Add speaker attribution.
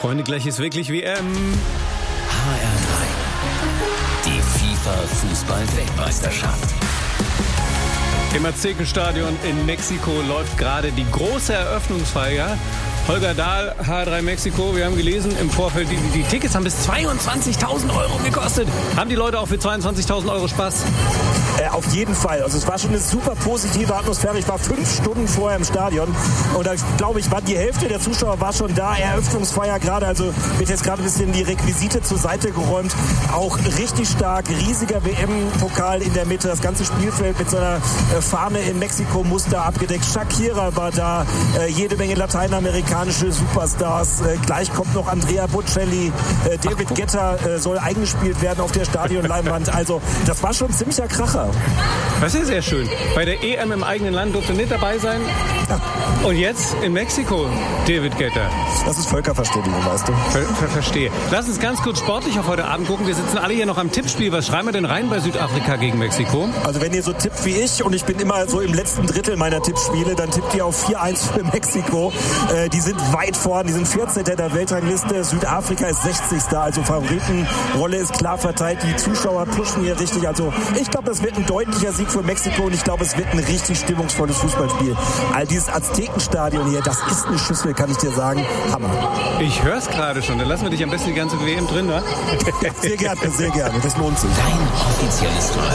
Speaker 1: Freunde, gleich ist wirklich WM.
Speaker 2: HR3. Die FIFA-Fußball-Weltmeisterschaft.
Speaker 1: Im Aztekenstadion in Mexiko läuft gerade die große Eröffnungsfeier. Holger Dahl, HR3 Mexiko, wir haben gelesen im Vorfeld, die Tickets haben bis 22.000 Euro gekostet. Haben die Leute auch für 22.000 Euro Spaß?
Speaker 3: Auf jeden Fall. Also es war schon eine super positive Atmosphäre. Ich war 5 Stunden vorher im Stadion und da glaube ich, war die Hälfte der Zuschauer war schon da. Eröffnungsfeier gerade, also wird jetzt gerade ein bisschen die Requisite zur Seite geräumt. Auch richtig stark, riesiger WM-Pokal in der Mitte, das ganze Spielfeld mit so einer Fahne im Mexiko-Muster abgedeckt. Shakira war da, jede Menge lateinamerikanische Superstars. Gleich kommt noch Andrea Bocelli, David Guetta soll eingespielt werden auf der Stadionleinwand. Also das war schon ein ziemlicher Kracher.
Speaker 1: Das ist sehr schön. Bei der EM im eigenen Land durfte nicht dabei sein. Und jetzt in Mexiko, David Guetta.
Speaker 3: Das ist Völkerverständigung, weißt du.
Speaker 1: Verstehe. Lass uns ganz kurz sportlich auf heute Abend gucken. Wir sitzen alle hier noch am Tippspiel. Was schreiben wir denn rein bei Südafrika gegen Mexiko?
Speaker 3: Also wenn ihr so tippt wie ich, und ich bin immer so im letzten Drittel meiner Tippspiele, dann tippt ihr auf 4-1 für Mexiko. Die sind weit vorn, die sind 14. der Weltrangliste. Südafrika ist 60. Also Favoritenrolle ist klar verteilt. Die Zuschauer pushen hier richtig. Also ich glaube, das wird ein deutlicher Sieg für Mexiko und ich glaube, es wird ein richtig stimmungsvolles Fußballspiel. All dieses Aztekenstadion hier, das ist eine Schüssel, kann ich dir sagen. Hammer.
Speaker 1: Ich höre es gerade schon. Dann lassen wir dich am besten die ganze WM drin, wa?
Speaker 3: Sehr gerne, sehr gerne. Das lohnt sich.
Speaker 2: Dein offizielles Duell.